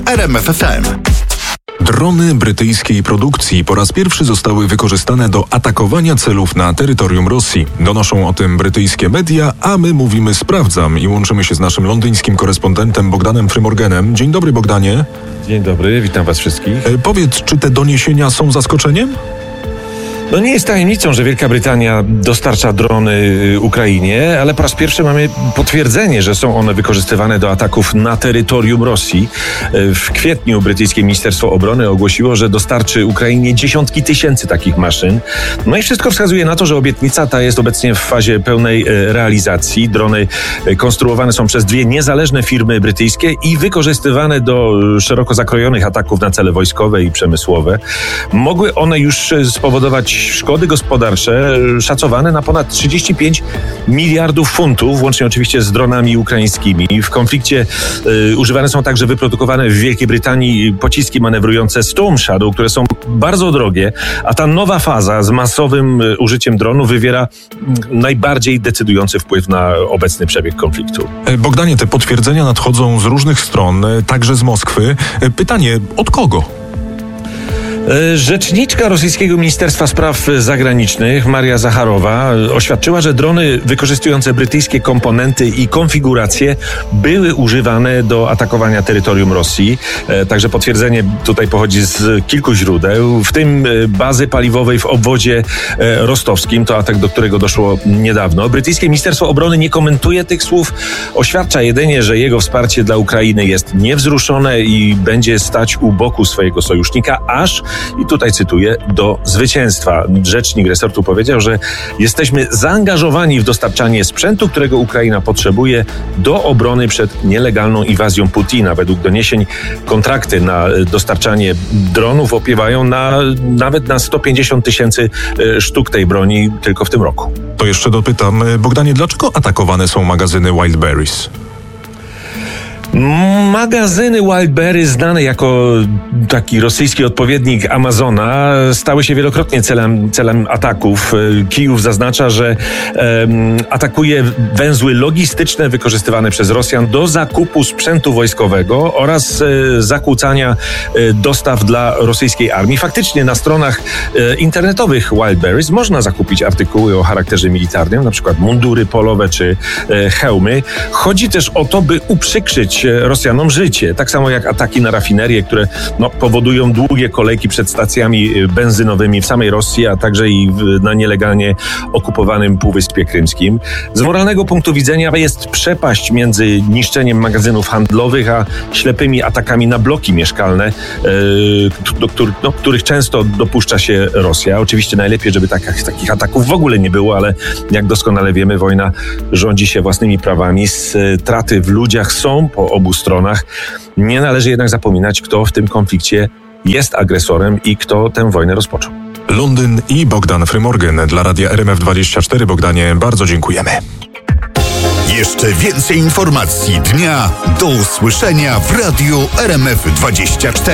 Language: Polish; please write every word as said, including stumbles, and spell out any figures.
R M F F M. Drony brytyjskiej produkcji po raz pierwszy zostały wykorzystane do atakowania celów na terytorium Rosji. Donoszą o tym brytyjskie media, a my mówimy sprawdzam i łączymy się z naszym londyńskim korespondentem Bogdanem Frymorganem. Dzień dobry, Bogdanie. Dzień dobry, witam was wszystkich. E, powiedz, czy te doniesienia są zaskoczeniem? No nie jest tajemnicą, że Wielka Brytania dostarcza drony Ukrainie, ale po raz pierwszy mamy potwierdzenie, że są one wykorzystywane do ataków na terytorium Rosji. W kwietniu brytyjskie Ministerstwo Obrony ogłosiło, że dostarczy Ukrainie dziesiątki tysięcy takich maszyn. No i wszystko wskazuje na to, że obietnica ta jest obecnie w fazie pełnej realizacji. Drony konstruowane są przez dwie niezależne firmy brytyjskie i wykorzystywane do szeroko zakrojonych ataków na cele wojskowe i przemysłowe. Mogły one już spowodować szkody gospodarcze szacowane na ponad trzydzieści pięć miliardów funtów, łącznie oczywiście z dronami ukraińskimi. W konflikcie y, używane są także wyprodukowane w Wielkiej Brytanii pociski manewrujące Storm Shadow, które są bardzo drogie, a ta nowa faza z masowym y, użyciem dronu wywiera y, najbardziej decydujący wpływ na obecny przebieg konfliktu. Bogdanie, te potwierdzenia nadchodzą z różnych stron, także z Moskwy. Pytanie, od kogo? Rzeczniczka rosyjskiego Ministerstwa Spraw Zagranicznych Maria Zacharowa oświadczyła, że drony wykorzystujące brytyjskie komponenty i konfiguracje były używane do atakowania terytorium Rosji. Także potwierdzenie tutaj pochodzi z kilku źródeł, w tym bazy paliwowej w obwodzie rostowskim. To atak, do którego doszło niedawno. Brytyjskie Ministerstwo Obrony nie komentuje tych słów. Oświadcza jedynie, że jego wsparcie dla Ukrainy jest niewzruszone i będzie stać u boku swojego sojusznika, aż, i tutaj cytuję, do zwycięstwa. Rzecznik resortu powiedział, że jesteśmy zaangażowani w dostarczanie sprzętu, którego Ukraina potrzebuje do obrony przed nielegalną inwazją Putina. Według doniesień kontrakty na dostarczanie dronów opiewają na, nawet na sto pięćdziesiąt tysięcy sztuk tej broni tylko w tym roku. To jeszcze dopytam, Bogdanie, dlaczego atakowane są magazyny Wildberries? Magazyny Wildberries, znane jako taki rosyjski odpowiednik Amazona, stały się wielokrotnie celem, celem ataków. Kijów zaznacza, że um, atakuje węzły logistyczne wykorzystywane przez Rosjan do zakupu sprzętu wojskowego oraz e, zakłócania e, dostaw dla rosyjskiej armii. Faktycznie na stronach e, internetowych Wildberries można zakupić artykuły o charakterze militarnym, na przykład mundury polowe czy e, hełmy. Chodzi też o to, by uprzykrzyć Rosjanom życie. Tak samo jak ataki na rafinerie, które no, powodują długie kolejki przed stacjami benzynowymi w samej Rosji, a także i w, na nielegalnie okupowanym Półwyspie Krymskim. Z moralnego punktu widzenia jest przepaść między niszczeniem magazynów handlowych, a ślepymi atakami na bloki mieszkalne, yy, do których, no, których często dopuszcza się Rosja. Oczywiście najlepiej, żeby takich, takich ataków w ogóle nie było, ale jak doskonale wiemy, wojna rządzi się własnymi prawami. Straty w ludziach są po obu stronach. Nie należy jednak zapominać, kto w tym konflikcie jest agresorem i kto tę wojnę rozpoczął. Londyn i Bogdan Frymorgan dla Radia R M F dwadzieścia cztery. Bogdanie, bardzo dziękujemy. Jeszcze więcej informacji dnia do usłyszenia w Radiu R M F dwadzieścia cztery.